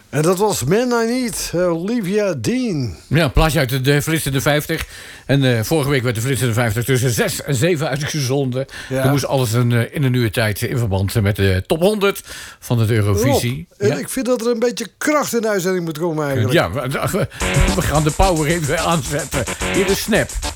En dat was Man I Need, Olivia Dean. Ja, een plaatje uit de Flitsende 50. En vorige week werd de Flitsende 50 tussen 6 en 7 uitgezonden. Ja. Er moest alles in een uur tijd in verband met de top 100 van het Eurovisie. Ja? Ik vind dat er een beetje kracht in de uitzending moet komen eigenlijk. Ja, we gaan de power even aanzetten. Hier is Snap.